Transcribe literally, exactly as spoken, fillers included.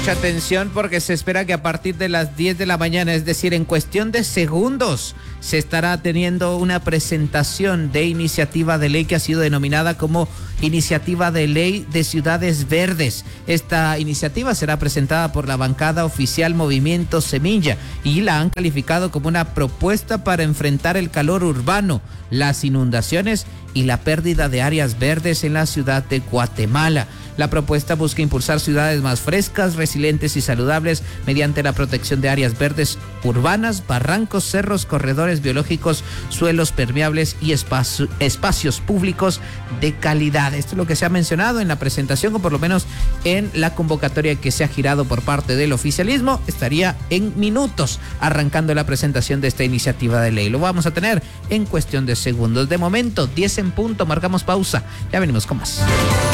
Mucha atención porque se espera que a partir de las diez de la mañana, es decir, en cuestión de segundos, se estará teniendo una presentación de iniciativa de ley que ha sido denominada como Iniciativa de Ley de Ciudades Verdes. Esta iniciativa será presentada por la bancada oficial Movimiento Semilla y la han calificado como una propuesta para enfrentar el calor urbano, las inundaciones y la pérdida de áreas verdes en la ciudad de Guatemala. La propuesta busca impulsar ciudades más frescas, resilientes y saludables mediante la protección de áreas verdes urbanas, barrancos, cerros, corredores biológicos, suelos permeables y espacio, espacios públicos de calidad. Esto es lo que se ha mencionado en la presentación, o por lo menos en la convocatoria que se ha girado por parte del oficialismo. Estaría en minutos arrancando la presentación de esta iniciativa de ley. Lo vamos a tener en cuestión de segundos. De momento, diez en punto, marcamos pausa. Ya venimos con más.